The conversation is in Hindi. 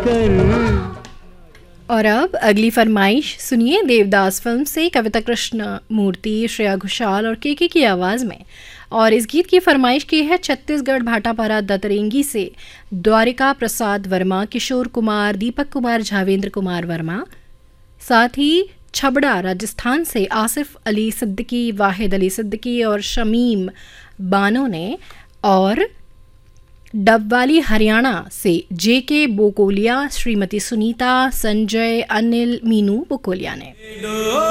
कर। और अब अगली फरमाइश सुनिए देवदास फिल्म से कविता कृष्ण मूर्ति, श्रेया घोषाल और केके की आवाज़ में। और इस गीत की फरमाइश की है छत्तीसगढ़ भाटापारा दतरेंगी से द्वारिका प्रसाद वर्मा, किशोर कुमार, दीपक कुमार, झावेंद्र कुमार वर्मा। साथ ही छबड़ा राजस्थान से आसिफ अली सिद्दीकी, वाहिद अली सिद्दीकी और शमीम बानो ने। और डबवाली हरियाणा से जेके बोकोलिया, श्रीमती सुनीता, संजय, अनिल, मीनू बोकोलिया ने।